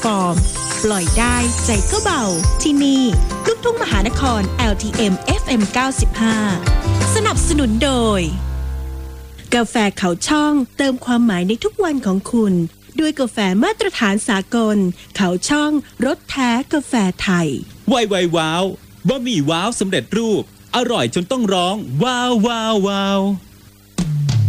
ฟอร์มปล่อยได้ใจก็เบาที่นี่ลูกทุ่งมหานคร LTM FM 95 สนับสนุนโดยกาแฟเขาช่องเติมความหมายในทุกวันของคุณด้วยกาแฟมาตรฐานสากลเขาช่องรสแท้กาแฟไทยไวว้าวบะหมี่ว้าวสำเร็จรูปอร่อยจนต้องร้องว้าวว้าวว้าว